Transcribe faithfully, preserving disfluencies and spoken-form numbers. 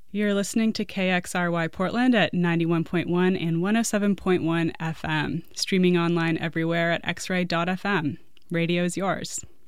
You're listening to K X R Y Portland at ninety-one point one and one oh seven point one F M, streaming online everywhere at x ray dot f m. Radio is yours.